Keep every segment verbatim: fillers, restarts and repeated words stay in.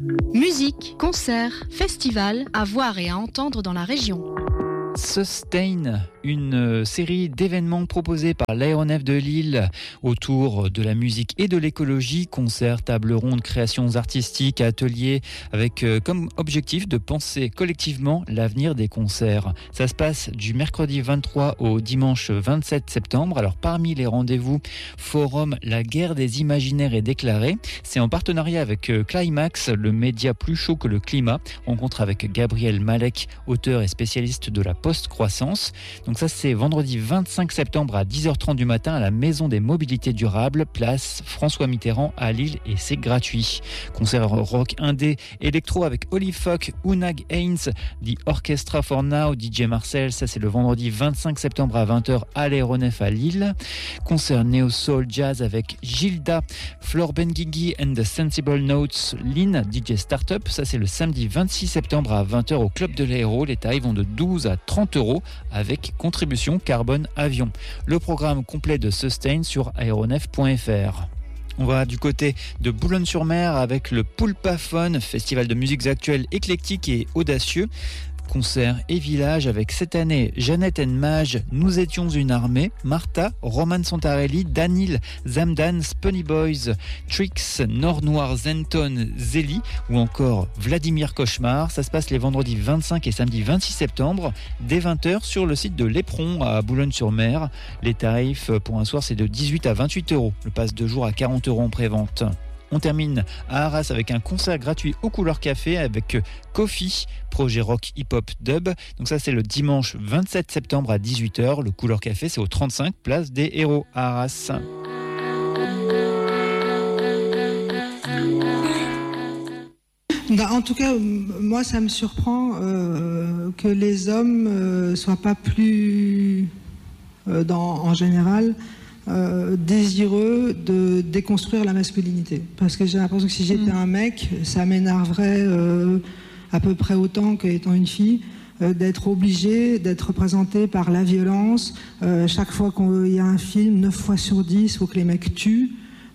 Musique, concerts, festivals, à voir et à entendre dans la région. Sustain, une série d'événements proposés par l'aéronef de Lille autour de la musique et de l'écologie, concerts, tables rondes, créations artistiques, ateliers, avec comme objectif de penser collectivement l'avenir des concerts. Ça se passe du mercredi vingt-trois au dimanche vingt-sept septembre. Alors parmi les rendez-vous, forum La guerre des imaginaires est déclarée. C'est en partenariat avec Climax, le média plus chaud que le climat. Rencontre avec Gabriel Malek, auteur et spécialiste de la post-croissance. Donc ça, c'est vendredi vingt-cinq septembre à dix heures trente du matin à la Maison des Mobilités Durables, place François Mitterrand à Lille, et c'est gratuit. Concert rock indé, électro avec Olive Fock, Unag Haynes, The Orchestra for Now, D J Marcel, ça c'est le vendredi vingt-cinq septembre à vingt heures à l'aéronef à Lille. Concert néo-soul jazz avec Gilda, Flore Benguigui and the Sensible Notes, Lynn, D J Startup, ça c'est le samedi vingt-six septembre à vingt heures au Club de l'Aéro. Les tarifs vont de douze à trente euros avec contribution carbone avion. Le programme complet de Sustain sur aéronef point f r. On va du côté de Boulogne-sur-Mer avec le Poulpaphone, festival de musiques actuelles éclectiques et audacieux. Concerts et villages avec cette année Jeannette Mage, Nous étions une armée, Martha, Roman Santarelli, Danil, Zamdan, Spunny Boys, Trix, Nord Noir, Zenton, Zélie ou encore Vladimir Cauchemar. Ça se passe les vendredis vingt-cinq et samedi vingt-six septembre dès vingt heures sur le site de l'Éperon à Boulogne-sur-Mer. Les tarifs pour un soir c'est de dix-huit à vingt-huit euros. Le passe de jour à quarante euros en prévente. On termine à Arras avec un concert gratuit au Couleur Café avec Kofi, projet rock hip-hop dub. Donc ça c'est le dimanche vingt-sept septembre à dix-huit heures. Le Couleur Café c'est au trente-cinq place des Héros à Arras. En tout cas, moi ça me surprend euh, que les hommes euh, soient pas plus, euh, dans, en général, Euh, désireux de déconstruire la masculinité. Parce que j'ai l'impression que si j'étais mmh. un mec, ça m'énerverait euh, à peu près autant qu'étant une fille, euh, d'être obligé d'être représenté par la violence. Euh, chaque fois qu'il y a un film, neuf fois sur dix, il faut que les mecs tuent.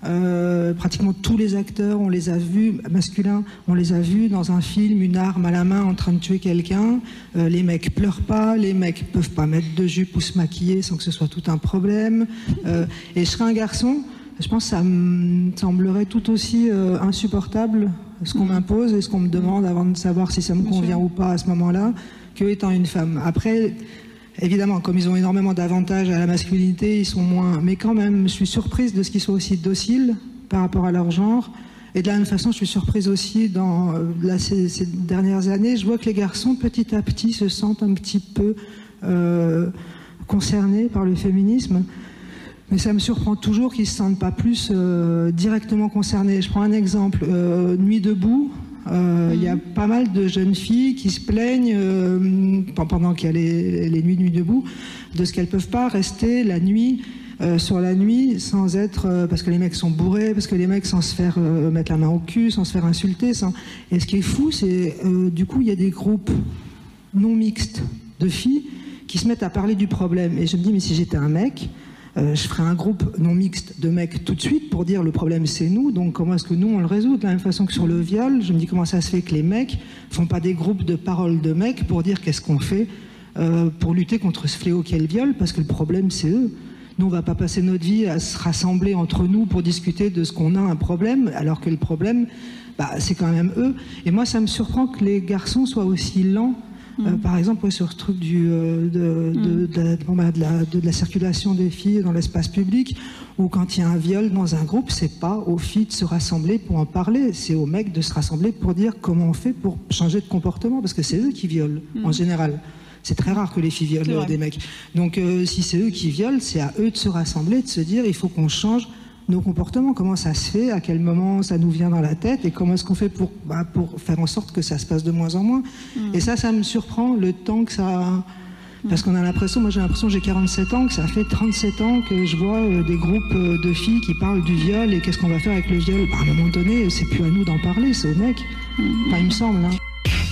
Euh, pratiquement tous les acteurs, on les a vus, masculins, on les a vus dans un film, une arme à la main en train de tuer quelqu'un. Euh, les mecs pleurent pas, les mecs peuvent pas mettre de jupe ou se maquiller sans que ce soit tout un problème. Euh, et je serais un garçon, je pense que ça me semblerait tout aussi euh, insupportable ce qu'on m'impose et ce qu'on me demande avant de savoir si ça me convient ou pas à ce moment-là, que étant une femme. Après, évidemment, comme ils ont énormément d'avantages à la masculinité, ils sont moins... Mais quand même, je suis surprise de ce qu'ils soient aussi dociles par rapport à leur genre. Et de la même façon, je suis surprise aussi dans là, ces, ces dernières années. Je vois que les garçons, petit à petit, se sentent un petit peu euh, concernés par le féminisme. Mais ça me surprend toujours qu'ils ne se sentent pas plus euh, directement concernés. Je prends un exemple. Euh, Nuit debout. Il euh, mmh. y a pas mal de jeunes filles qui se plaignent euh, pendant qu'il y a les, les nuits nuit debout de ce qu'elles peuvent pas rester la nuit euh, sur la nuit sans être euh, parce que les mecs sont bourrés, parce que les mecs sans se faire euh, mettre la main au cul, sans se faire insulter. Sans... Et ce qui est fou, c'est euh, du coup il y a des groupes non mixtes de filles qui se mettent à parler du problème. Et je me dis mais si j'étais un mec, Euh, je ferai un groupe non mixte de mecs tout de suite pour dire le problème c'est nous, donc comment est-ce que nous on le résout. De la même façon que sur le viol, je me dis comment ça se fait que les mecs font pas des groupes de paroles de mecs pour dire qu'est-ce qu'on fait euh, pour lutter contre ce fléau qu'est le viol, parce que le problème c'est eux. Nous on va pas passer notre vie à se rassembler entre nous pour discuter de ce qu'on a un problème, alors que le problème bah, c'est quand même eux. Et moi ça me surprend que les garçons soient aussi lents. Euh, par exemple, ouais, sur ce truc du, euh, de, de, de, la, bon, bah, de, la, de la circulation des filles dans l'espace public, où quand il y a un viol dans un groupe, c'est pas aux filles de se rassembler pour en parler, c'est aux mecs de se rassembler pour dire comment on fait pour changer de comportement, parce que c'est eux qui violent, mmh. en général. C'est très rare que les filles violent des mecs. Donc euh, si c'est eux qui violent, c'est à eux de se rassembler, de se dire il faut qu'on change nos comportements, comment ça se fait, à quel moment ça nous vient dans la tête et comment est-ce qu'on fait pour, bah, pour faire en sorte que ça se passe de moins en moins. Mmh. Et ça, ça me surprend le temps que ça... Mmh. Parce qu'on a l'impression, moi j'ai l'impression que j'ai quarante-sept ans, que ça fait trente-sept ans que je vois euh, des groupes euh, de filles qui parlent du viol et qu'est-ce qu'on va faire avec le viol. Bah, à un moment donné, c'est plus à nous d'en parler, c'est aux mecs. Mmh. Enfin, il me semble. Hein.